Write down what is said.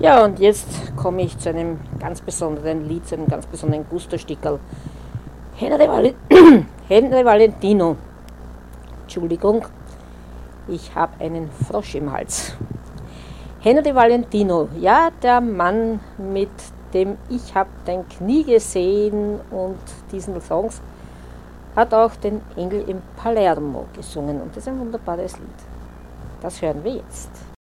Ja, und jetzt komme ich zu einem ganz besonderen Lied, zu einem ganz besonderen Gusto-Stickerl. Henry Valentino. Entschuldigung, ich habe einen Frosch im Hals. Henry Valentino, ja, der Mann, mit dem Ich hab dein Knie gesehen und diesen Songs hat auch den Engel in Palermo gesungen und das ist ein wunderbares Lied. Das hören wir jetzt.